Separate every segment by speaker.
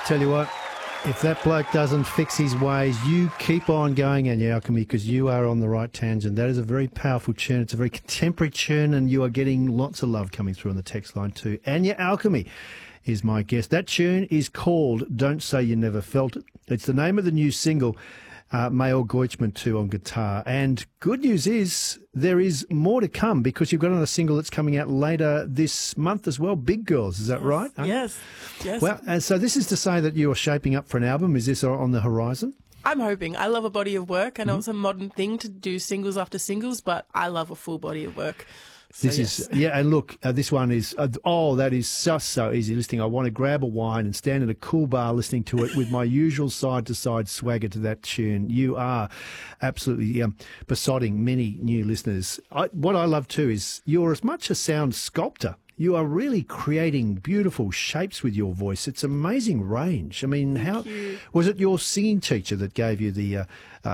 Speaker 1: Tell you what, if that bloke doesn't fix his ways, you keep on going, Anya Alchemy, because you are on the right tangent. That is a very powerful tune. It's a very contemporary tune, and you are getting lots of love coming through on the text line too. Anya Alchemy is my guest. That tune is called Don't Say You Never Felt It. It's the name of the new single, Mael Goichman too on guitar. And good news is there is more to come, because you've got another single that's coming out later this month as well, Big Girls. Is that right?
Speaker 2: Yes.
Speaker 1: Well, and so this is to say that you are shaping up for an album. Is this on the horizon?
Speaker 2: I'm hoping. I love a body of work. I know it's a modern thing to do singles after singles, but I love a full body of work. So,
Speaker 1: This is, and look, this one is, that is just so easy listening. I want to grab a wine and stand in a cool bar listening to it with my usual side-to-side swagger to that tune. You are absolutely besotting many new listeners. What I love too is you're as much a sound sculptor. You are really creating beautiful shapes with your voice. It's amazing range. I mean, was it your singing teacher that gave you the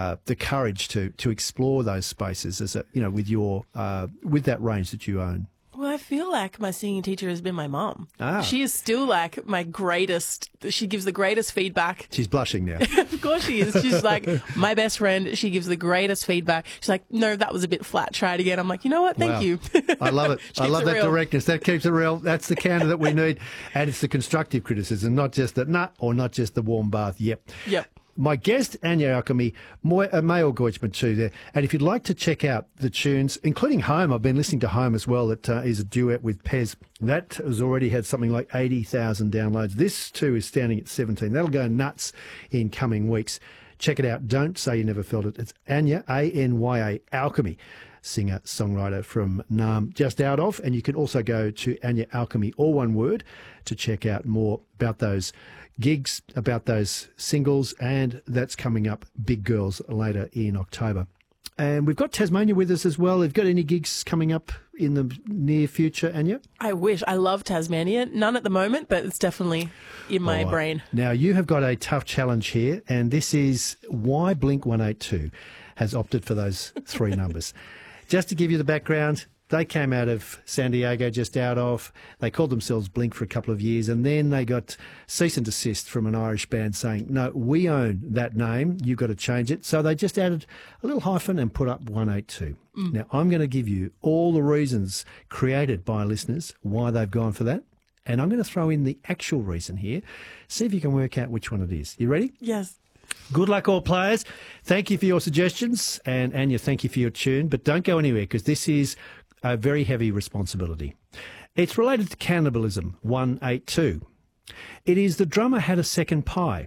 Speaker 1: courage to explore those spaces as with your with that range that you own?
Speaker 2: Well, I feel like my singing teacher has been my mom.
Speaker 1: Ah.
Speaker 2: She is still like my greatest. She gives the greatest feedback.
Speaker 1: She's blushing now.
Speaker 2: Of course she is. She's like my best friend. She gives the greatest feedback. She's like, no, that was a bit flat. Try it again. I'm like, you know what? Thank
Speaker 1: Wow.
Speaker 2: you.
Speaker 1: I love it. I love that directness. That keeps it real. That's the candor that we need. And it's the constructive criticism, not just the nut or not just the warm bath. Yep. My guest, Anya Alchemy, Mael Goichman too there. And if you'd like to check out the tunes, including Home, I've been listening to Home as well. That is a duet with Pez. That has already had something like 80,000 downloads. This too is standing at 17. That'll go nuts in coming weeks. Check it out. Don't Say You Never Felt It. It's Anya, A-N-Y-A, Alchemy, singer-songwriter from Naarm, just out of. And you can also go to Anya Alchemy, all one word, to check out more about those gigs, about those singles, and that's coming up, Big Girls, later in October. And we've got Tasmania with us as well. Have you got any gigs coming up in the near future, Anya?
Speaker 2: I wish. I love Tasmania. None at the moment, but it's definitely in my brain.
Speaker 1: Now, you have got a tough challenge here, and this is why Blink-182 has opted for those three numbers. Just to give you the background, they came out of San Diego, just out of. They called themselves Blink for a couple of years, and then they got cease and desist from an Irish band saying, no, we own that name, you've got to change it. So they just added a little hyphen and put up 182. Now, I'm going to give you all the reasons created by listeners why they've gone for that, and I'm going to throw in the actual reason here. See if you can work out which one it is. You ready?
Speaker 2: Yes.
Speaker 1: Good luck, all players. Thank you for your suggestions, and Anya, thank you for your tune, but don't go anywhere, because this is a very heavy responsibility. It's related to cannibalism, 182. It is the drummer had a second pie,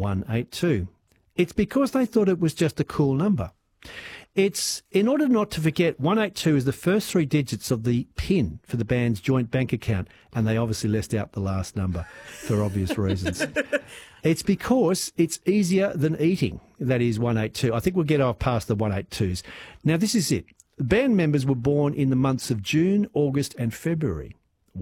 Speaker 1: 182. It's because they thought it was just a cool number. It's in order not to forget, 182 is the first three digits of the PIN for the band's joint bank account, and they obviously left out the last number for obvious reasons. It's because it's easier than eating, that is 182. I think we'll get off past the 182s. Now, this is it. The band members were born in the months of June, August and February,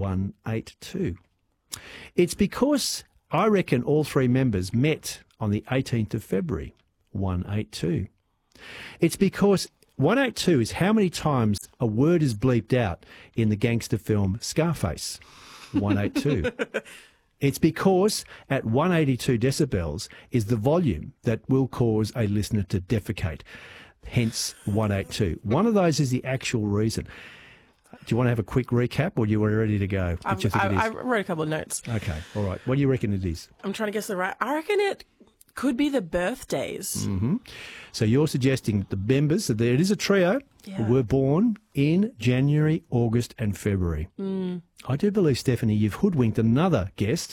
Speaker 1: 182. It's because I reckon all three members met on the 18th of February, 182. It's because 182 is how many times a word is bleeped out in the gangster film Scarface, 182. It's because at 182 decibels is the volume that will cause a listener to defecate. Hence 182. One of those is the actual reason. Do you want to have a quick recap, or are you ready to go?
Speaker 2: I wrote a couple of notes.
Speaker 1: Okay, all right. What do you reckon it is?
Speaker 2: I'm trying to guess the right. I reckon it could be the birthdays.
Speaker 1: Mm-hmm. So you're suggesting the members, that it is a trio, were born in January, August and February. I do believe, Stephanie, you've hoodwinked another guest.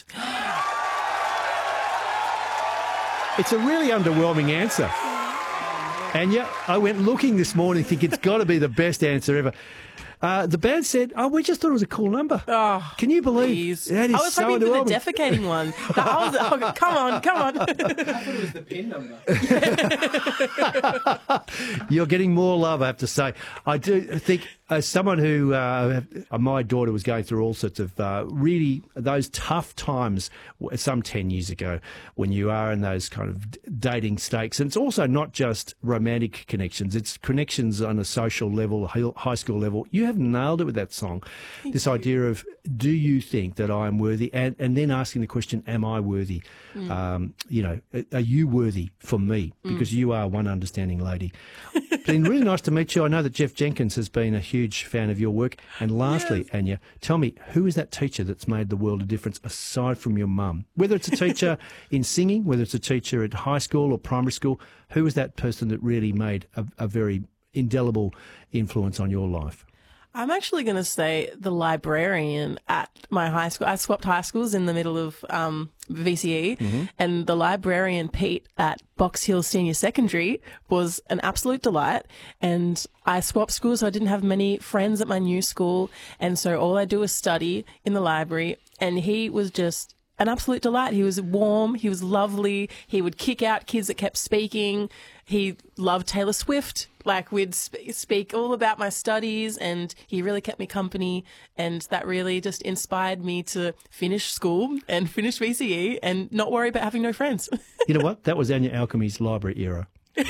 Speaker 1: It's a really underwhelming answer. And yeah, I went looking this morning thinking it's got to be the best answer ever. The band said, we just thought it was a cool number.
Speaker 2: Oh,
Speaker 1: can you believe?
Speaker 2: Please.
Speaker 1: That is
Speaker 2: I was
Speaker 1: so
Speaker 2: hoping for the
Speaker 1: underwhelming.
Speaker 2: defecating one. Come on.
Speaker 3: I thought it was the PIN number.
Speaker 1: You're getting more love, I have to say. I do think As someone who, my daughter was going through all sorts of really those tough times some 10 years ago when you are in those kind of dating stakes. And it's also not just romantic connections, it's connections on a social level, high school level. You have nailed it with that song. This idea of, do you think that I am worthy? And then asking the question, am I worthy? You know, are you worthy for me? Because you are one understanding lady. It's been really nice to meet you. I know that Jeff Jenkins has been a huge fan of your work. And lastly, Anya, tell me, who is that teacher that's made the world of difference aside from your mum? Whether it's a teacher in singing, whether it's a teacher at high school or primary school, who is that person that really made a very indelible influence on your life?
Speaker 2: I'm actually going to say the librarian at my high school. I swapped high schools in the middle of VCE, and the librarian, Pete, at Box Hill Senior Secondary was an absolute delight. And I swapped schools, so I didn't have many friends at my new school. And so all I do is study in the library. And he was just an absolute delight. He was warm. He was lovely. He would kick out kids that kept speaking. He loved Taylor Swift. Like, we'd speak all about my studies, and he really kept me company. And that really just inspired me to finish school and finish VCE and not worry about having no friends.
Speaker 1: You know what? That was Anya Alchemy's library era.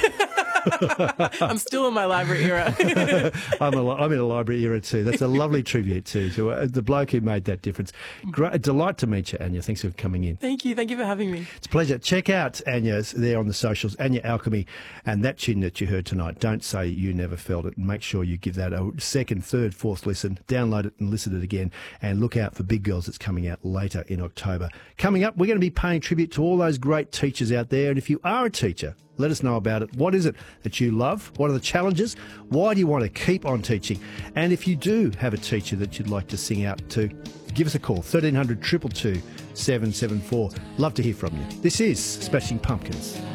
Speaker 2: I'm still in my library era.
Speaker 1: I'm in a library era too. That's a lovely tribute to the bloke who made that difference. Great, a delight to meet you, Anya. Thanks for coming in.
Speaker 2: Thank you. Thank you for having me.
Speaker 1: It's a pleasure. Check out Anya's there on the socials, Anya Alchemy, and that tune that you heard tonight, Don't Say You Never Felt It. And make sure you give that a second, third, fourth listen. Download it and listen to it again. And look out for Big Girls that's coming out later in October. Coming up, we're going to be paying tribute to all those great teachers out there. And if you are a teacher, let us know about it. What is it that you love? What are the challenges? Why do you want to keep on teaching? And if you do have a teacher that you'd like to sing out to, give us a call, 1300 222 774. Love to hear from you. This is Smashing Pumpkins.